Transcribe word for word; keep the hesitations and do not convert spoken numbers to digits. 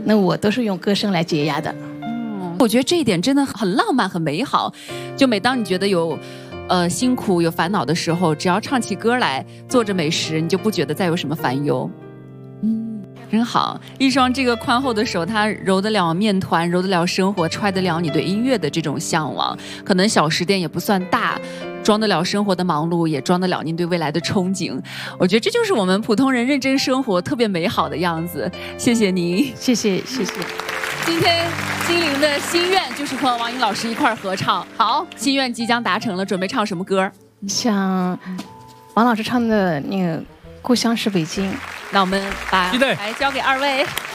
那我都是用歌声来解压的。 嗯，我觉得这一点真的很浪漫、很美好。就每当你觉得有，呃，辛苦、有烦恼的时候，只要唱起歌来，做着美食，你就不觉得再有什么烦忧。嗯，真好，一双这个宽厚的手，它揉得了面团，揉得了生活，揣得了你对音乐的这种向往。可能小食店也不算大。装得了生活的忙碌，也装得了您对未来的憧憬。我觉得这就是我们普通人认真生活特别美好的样子。谢谢您， 谢谢谢谢。 今天心灵的心愿就是和王颖老师一块儿合唱。好，心愿即将达成了，准备唱什么歌？ 像王老师唱的那个《故乡是北京》。 那我们把期待台交给二位。